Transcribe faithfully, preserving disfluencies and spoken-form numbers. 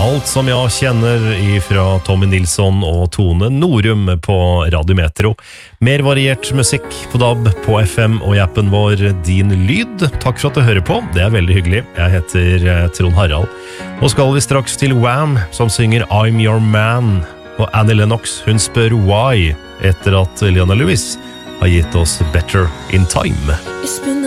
Alt som jeg kjenner fra Tommy Nilsson og Tone Norum på Radio Metro. Mer variert musikk på D A B, på F M og i appen vår Din Lyd. Takk for at du hører på, det er veldig hyggelig. Jeg heter Trond Harald. Nå skal vi straks til Wham, som synger I'm Your Man. Og Annie Lennox, hun spør why, etter at Leona Lewis har gitt oss Better in Time.